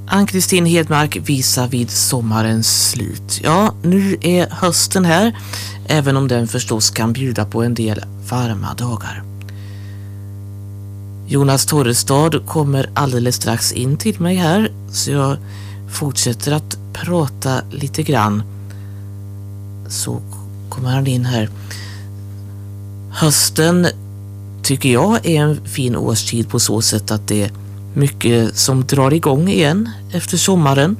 Ann-Kristin Hedmark visar vid sommarens slut. Ja, nu är hösten här, även om den förstås kan bjuda på en del varma dagar. Jonas Torrestad kommer alldeles strax in till mig här, så jag fortsätter att prata lite grann. Så kommer han in här. Hösten tycker jag är en fin årstid på så sätt att det är mycket som drar igång igen efter sommaren.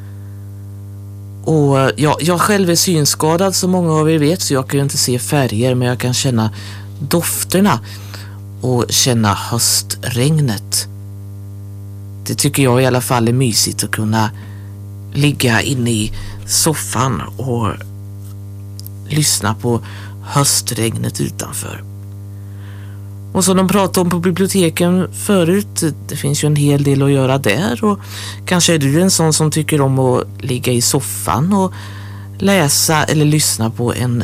Och jag själv är synskadad som många av er vet, så jag kan ju inte se färger, men jag kan känna dofterna och känna höstregnet. Det tycker jag i alla fall är mysigt att kunna ligga inne i soffan och lyssna på höstregnet utanför. Och som de pratade om på biblioteken förut, det finns ju en hel del att göra där, och kanske är du en sån som tycker om att ligga i soffan och läsa eller lyssna på en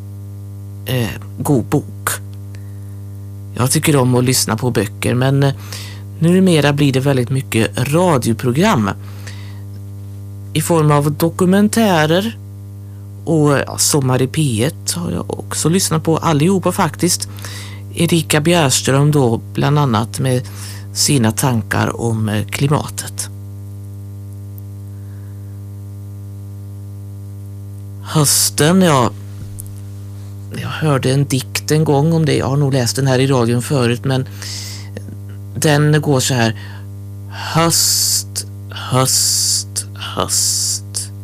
god bok. Jag tycker om att lyssna på böcker, men numera blir det väldigt mycket radioprogram i form av dokumentärer, och Sommar i P1 har jag också lyssnat på allihopa faktiskt. Erika Bjärström då bland annat med sina tankar om klimatet. Hösten, jag hörde en dikt en gång om det. Jag har nog läst den här i radion förut, men den går så här: höst, höst, höst.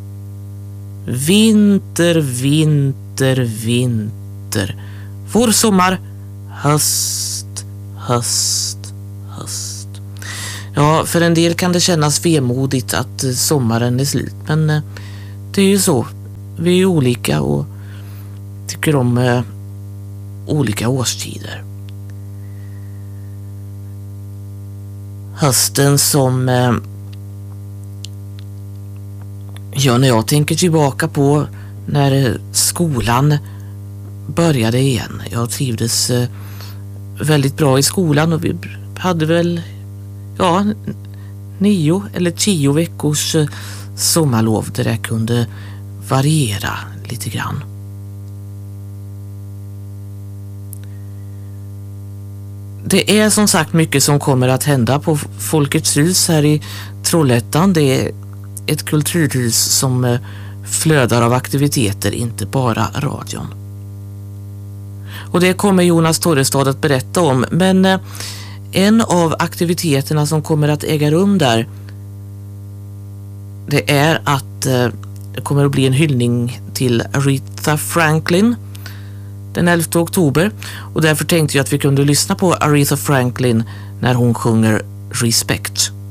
Vinter, vinter, vinter. Vår sommar, höst, höst, höst. Ja, för en del kan det kännas vemodigt att sommaren är slut, men det är ju så. Vi är olika och tycker om olika årstider. Hösten som när jag tänker tillbaka på när skolan började igen. Jag trivdes väldigt bra i skolan, och vi hade väl 9 eller 10 veckors sommarlov där det kunde variera lite grann. Det är som sagt mycket som kommer att hända på Folkets hus här i Trollhättan. Det är ett kulturhus som flödar av aktiviteter, inte bara radion. Och det kommer Jonas Torrestad att berätta om, men en av aktiviteterna som kommer att äga rum där, det är att det kommer att bli en hyllning till Aretha Franklin den 11 oktober, och därför tänkte jag att vi kunde lyssna på Aretha Franklin när hon sjunger Respect.